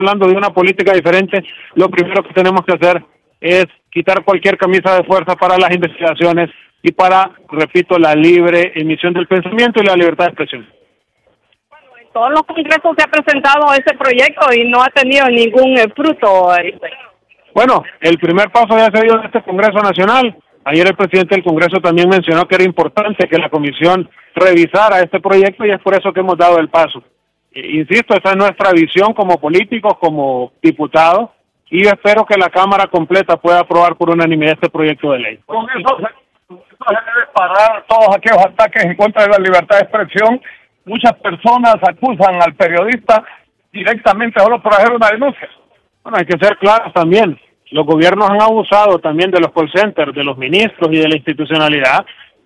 hablando de una política diferente, lo primero que tenemos que hacer es quitar cualquier camisa de fuerza para las investigaciones y para, repito, la libre emisión del pensamiento y la libertad de expresión. En todos los congresos se ha presentado ese proyecto y no ha tenido ningún fruto. Bueno, el primer paso ya se dio en este Congreso Nacional. Ayer el presidente del Congreso también mencionó que era importante que la comisión revisara este proyecto y es por eso que hemos dado el paso. Insisto, esa es nuestra visión como políticos, como diputados, y yo espero que la Cámara completa pueda aprobar por unanimidad este proyecto de ley. Con eso se debe parar todos aquellos ataques en contra de la libertad de expresión. Muchas personas acusan al periodista directamente solo por hacer una denuncia. Bueno, hay que ser claros también. Los gobiernos han abusado también de los call centers, de los ministros y de la institucionalidad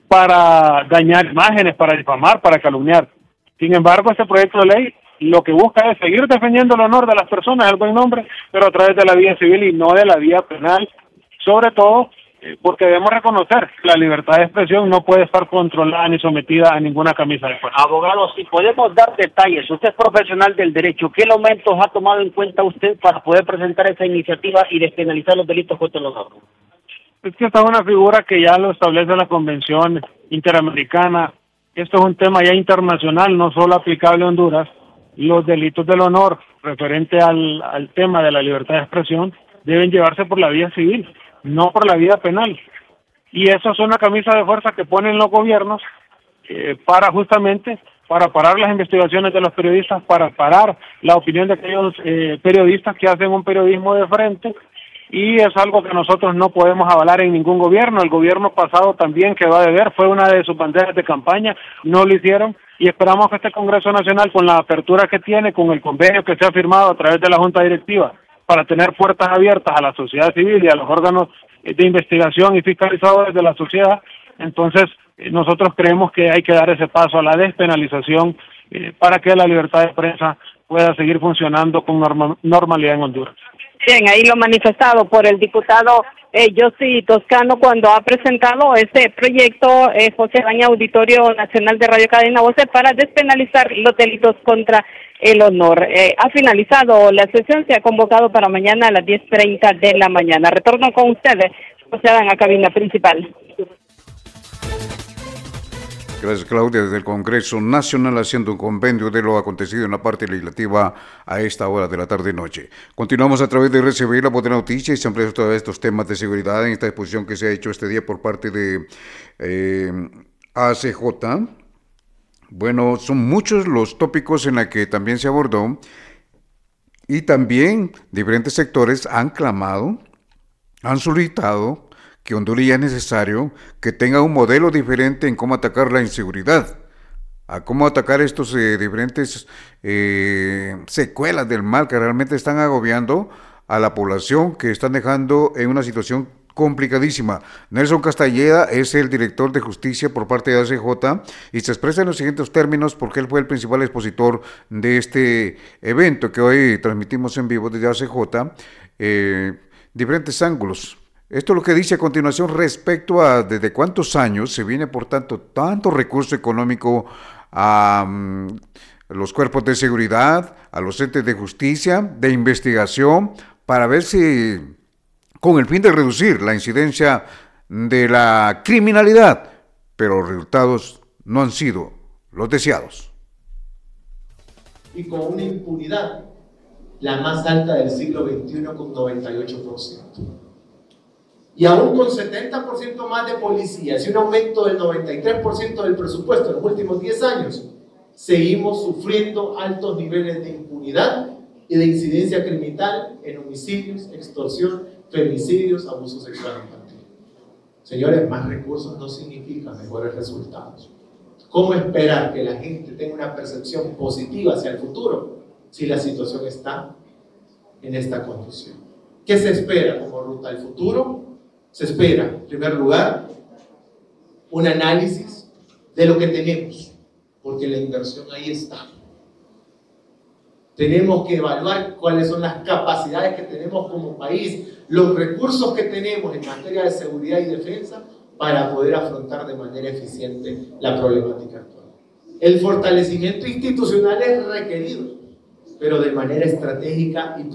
para dañar imágenes, para difamar, para calumniar. Sin embargo, este proyecto de ley lo que busca es seguir defendiendo el honor de las personas, el buen nombre, pero a través de la vía civil y no de la vía penal, sobre todo porque debemos reconocer que la libertad de expresión no puede estar controlada ni sometida a ninguna camisa de fuerza. Abogado, si podemos dar detalles, usted es profesional del derecho, ¿qué elementos ha tomado en cuenta usted para poder presentar esa iniciativa y despenalizar los delitos contra los honor? Es que esta es una figura que ya lo establece la Convención Interamericana. Esto es un tema ya internacional, no solo aplicable a Honduras. Los delitos del honor referente al tema de la libertad de expresión deben llevarse por la vía civil, no por la vía penal. Y eso es una camisa de fuerza que ponen los gobiernos para justamente para parar las investigaciones de los periodistas, para parar la opinión de aquellos periodistas que hacen un periodismo de frente, y es algo que nosotros no podemos avalar en ningún gobierno. El gobierno pasado también quedó a deber, fue una de sus banderas de campaña, no lo hicieron, y esperamos que este Congreso Nacional, con la apertura que tiene, con el convenio que se ha firmado a través de la Junta Directiva, para tener puertas abiertas a la sociedad civil y a los órganos de investigación y fiscalizadores de la sociedad, entonces nosotros creemos que hay que dar ese paso a la despenalización para que la libertad de prensa pueda seguir funcionando con normalidad en Honduras. Bien, ahí lo manifestado por el diputado Yossi Toscano cuando ha presentado este proyecto José Baña, Auditorio Nacional de Radio Cadena Voces, para despenalizar los delitos contra el honor. Ha finalizado la sesión, se ha convocado para mañana a las 10:30 de la mañana. Retorno con ustedes, procedan a cabina principal. Gracias, Claudia. Desde el Congreso Nacional, haciendo un compendio de lo acontecido en la parte legislativa a esta hora de la tarde-noche. Continuamos a través de RCB, la voz de la noticia, y se amplía todos estos temas de seguridad en esta exposición que se ha hecho este día por parte de ACJ. Bueno, son muchos los tópicos en los que también se abordó, y también diferentes sectores han clamado, han solicitado que Honduras ya es necesario que tenga un modelo diferente en cómo atacar la inseguridad, a cómo atacar estos diferentes secuelas del mal que realmente están agobiando a la población, que están dejando en una situación complicadísima. Nelson Castalleda es el director de justicia por parte de ACJ y se expresa en los siguientes términos porque él fue el principal expositor de este evento que hoy transmitimos en vivo desde ACJ, diferentes ángulos. Esto es lo que dice a continuación respecto a desde cuántos años se viene por tanto recurso económico a los cuerpos de seguridad, a los entes de justicia, de investigación, para ver si, con el fin de reducir la incidencia de la criminalidad, pero los resultados no han sido los deseados. Y con una impunidad, la más alta del siglo XXI, con 98%. Y aún con 70% más de policías y un aumento del 93% del presupuesto en los últimos 10 años, seguimos sufriendo altos niveles de impunidad y de incidencia criminal en homicidios, extorsión, femicidios, abuso sexual infantil. Señores, más recursos no significa mejores resultados. ¿Cómo esperar que la gente tenga una percepción positiva hacia el futuro si la situación está en esta condición? ¿Qué se espera como ruta al futuro? Se espera, en primer lugar, un análisis de lo que tenemos, porque la inversión ahí está. Tenemos que evaluar cuáles son las capacidades que tenemos como país, los recursos que tenemos en materia de seguridad y defensa para poder afrontar de manera eficiente la problemática actual. El fortalecimiento institucional es requerido. pero de manera estratégica y